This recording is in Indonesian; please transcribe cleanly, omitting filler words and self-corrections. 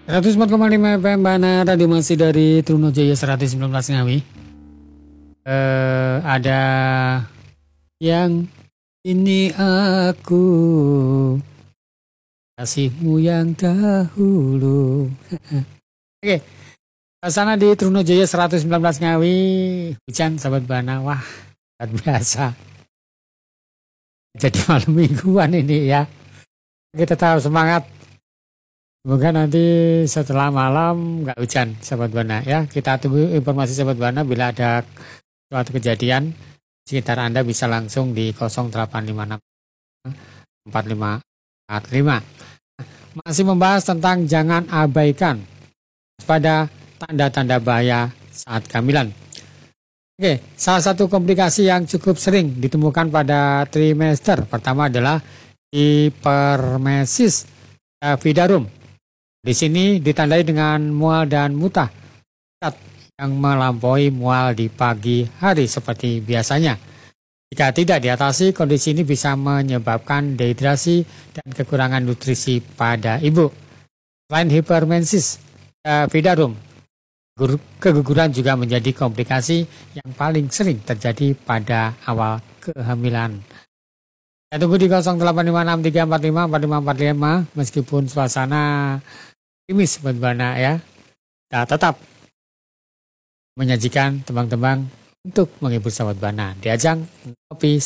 104,5 FM Bana Radio masih dari Trunojaya 119 Ngawi. Ada yang ini aku kasihmu yang dahulu. Oke, sana di Trunojaya 119 Ngawi hujan sahabat Bana. Wah, luar biasa. Jadi malam mingguan ini ya. Kita tetap semangat. Semoga nanti setelah malam nggak hujan, sahabat Bana ya. Kita tunggu informasi sahabat Bana bila ada suatu kejadian sekitar Anda bisa langsung di 0856 4545. Masih membahas tentang jangan abaikan pada tanda-tanda bahaya saat kehamilan. Oke, salah satu komplikasi yang cukup sering ditemukan pada trimester pertama adalah hipermesis gravidarum. Di sini ditandai dengan mual dan muntah yang melampaui mual di pagi hari seperti biasanya. Jika tidak diatasi, kondisi ini bisa menyebabkan dehidrasi dan kekurangan nutrisi pada ibu. Selain hipermesis gravidarum, keguguran juga menjadi komplikasi yang paling sering terjadi pada awal kehamilan. Saya tunggu di 0856 345 4545 meskipun suasana optimis buat Bana ya. Kita tetap menyajikan tembang-tembang untuk menghibur sahabat Bana di ajang ngopi